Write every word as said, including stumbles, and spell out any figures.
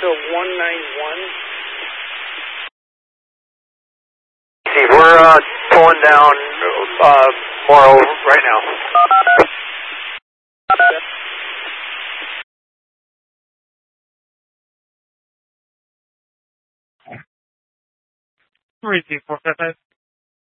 Delta one nine one. Steve, we're uh, pulling down uh, Morrow right now. Three two four five five.